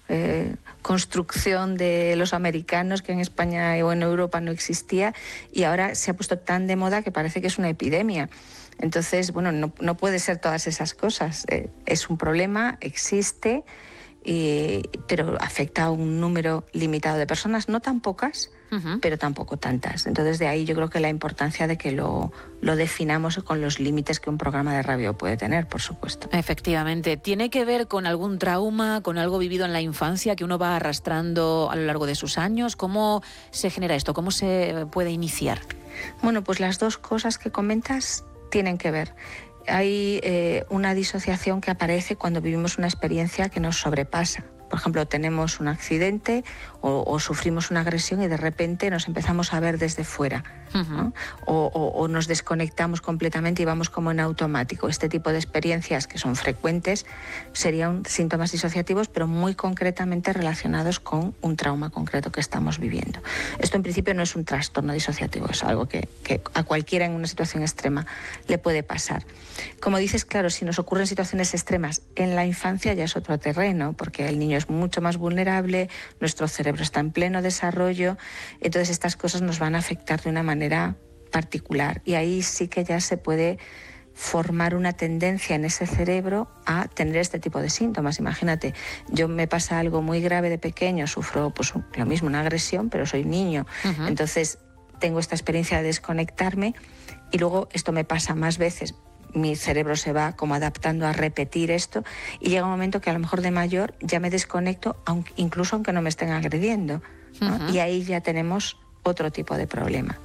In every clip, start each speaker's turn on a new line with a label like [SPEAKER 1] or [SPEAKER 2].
[SPEAKER 1] construcción de los americanos que en España o en Europa no existía, y ahora se ha puesto tan de moda que parece que es una epidemia. Entonces, bueno, no puede ser todas esas cosas. Es un problema, existe, pero afecta a un número limitado de personas, no tan pocas, pero tampoco tantas. Entonces, de ahí yo creo que la importancia de que lo definamos con los límites que un programa de radio puede tener, por supuesto.
[SPEAKER 2] Efectivamente. ¿Tiene que ver con algún trauma, con algo vivido en la infancia que uno va arrastrando a lo largo de sus años? ¿Cómo se genera esto? ¿Cómo se puede iniciar?
[SPEAKER 1] Bueno, pues las dos cosas que comentas tienen que ver. Hay una disociación que aparece cuando vivimos una experiencia que nos sobrepasa. Por ejemplo, tenemos un accidente o sufrimos una agresión y de repente nos empezamos a ver desde fuera, ¿no? O nos desconectamos completamente y vamos como en automático. Este tipo de experiencias, que son frecuentes, serían síntomas disociativos, pero muy concretamente relacionados con un trauma concreto que estamos viviendo. Esto en principio no es un trastorno disociativo, es algo que a cualquiera en una situación extrema le puede pasar. Como dices, claro, si nos ocurren situaciones extremas en la infancia ya es otro terreno, porque el niño es mucho más vulnerable, nuestro cerebro está en pleno desarrollo, entonces estas cosas nos van a afectar de una manera particular, y ahí sí que ya se puede formar una tendencia en ese cerebro a tener este tipo de síntomas. Imagínate, yo me pasa algo muy grave de pequeño, sufro pues lo mismo, una agresión, pero soy niño, entonces tengo esta experiencia de desconectarme y luego esto me pasa más veces. Mi cerebro se va como adaptando a repetir esto y llega un momento que a lo mejor de mayor ya me desconecto, incluso aunque no me estén agrediendo, ¿no? Y ahí ya tenemos otro tipo de problema.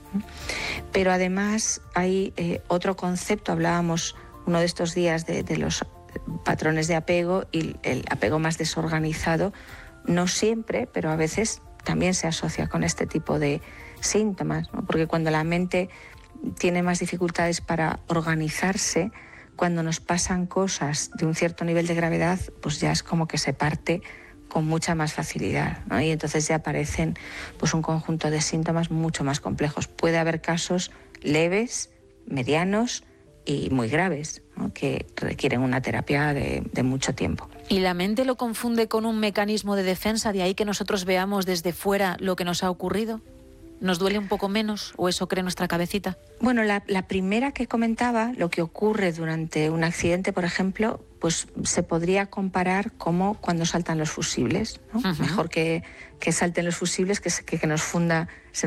[SPEAKER 1] Pero además hay otro concepto, hablábamos uno de estos días de los patrones de apego, y el apego más desorganizado no siempre, pero a veces también se asocia con este tipo de síntomas, ¿no? Porque cuando la mente tiene más dificultades para organizarse, cuando nos pasan cosas de un cierto nivel de gravedad, pues ya es como que se parte con mucha más facilidad, ¿no? Y entonces ya aparecen pues un conjunto de síntomas mucho más complejos. Puede haber casos leves, medianos y muy graves, ¿no? Que requieren una terapia de mucho tiempo.
[SPEAKER 2] ¿Y la mente lo confunde con un mecanismo de defensa, de ahí que nosotros veamos desde fuera lo que nos ha ocurrido? ¿Nos duele un poco menos o eso cree nuestra cabecita?
[SPEAKER 1] Bueno, la primera que comentaba, lo que ocurre durante un accidente, por ejemplo, pues se podría comparar como cuando saltan los fusibles, ¿no? Mejor que salten los fusibles que se nos funda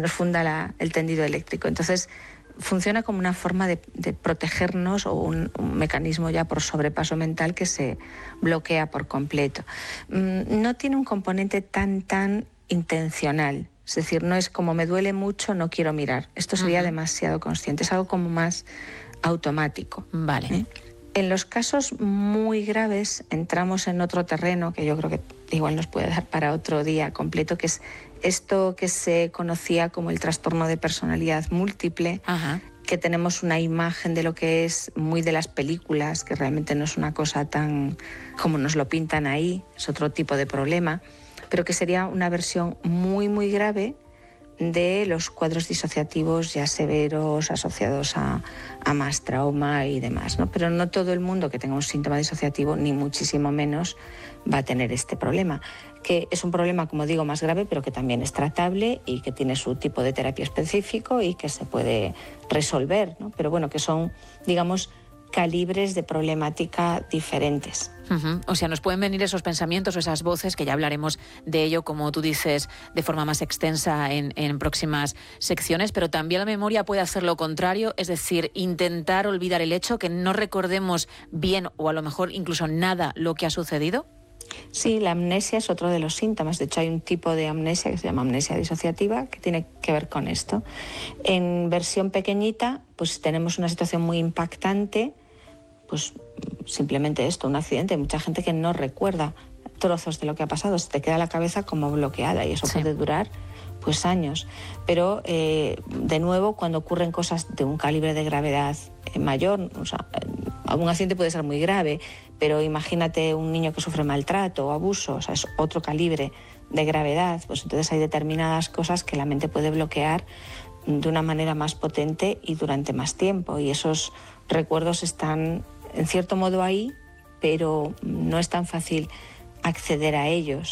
[SPEAKER 1] el tendido eléctrico. Entonces, funciona como una forma de protegernos, o un mecanismo ya por sobrepaso mental que se bloquea por completo. No tiene un componente tan intencional. Es decir, no es como me duele mucho, no quiero mirar. Esto sería demasiado consciente, es algo como más automático.
[SPEAKER 2] Vale.
[SPEAKER 1] En los casos muy graves entramos en otro terreno que yo creo que igual nos puede dar para otro día completo, que es esto que se conocía como el trastorno de personalidad múltiple, que tenemos una imagen de lo que es muy de las películas, que realmente no es una cosa tan como nos lo pintan ahí, es otro tipo de problema, pero que sería una versión muy grave de los cuadros disociativos ya severos asociados a más trauma y demás, ¿no? Pero no todo el mundo que tenga un síntoma disociativo, ni muchísimo menos, va a tener este problema, que es un problema, como digo, más grave, pero que también es tratable y que tiene su tipo de terapia específico y que se puede resolver, ¿no? Pero bueno, que son, digamos, calibres de problemática diferentes.
[SPEAKER 2] O sea, nos pueden venir esos pensamientos o esas voces, que ya hablaremos de ello, como tú dices, de forma más extensa en próximas secciones, pero también la memoria puede hacer lo contrario, es decir, intentar olvidar el hecho, que no recordemos bien o a lo mejor incluso nada lo que ha sucedido.
[SPEAKER 1] Sí, la amnesia es otro de los síntomas. De hecho, hay un tipo de amnesia que se llama amnesia disociativa que tiene que ver con esto. En versión pequeñita, pues tenemos una situación muy impactante, pues simplemente esto, un accidente. Hay mucha gente que no recuerda trozos de lo que ha pasado, se te queda la cabeza como bloqueada y eso puede durar pues años. Pero de nuevo, cuando ocurren cosas de un calibre de gravedad mayor, o sea, un accidente puede ser muy grave, pero imagínate un niño que sufre maltrato o abuso, o sea, es otro calibre de gravedad, pues entonces hay determinadas cosas que la mente puede bloquear de una manera más potente y durante más tiempo, y esos recuerdos están en cierto modo ahí, pero no es tan fácil acceder a ellos.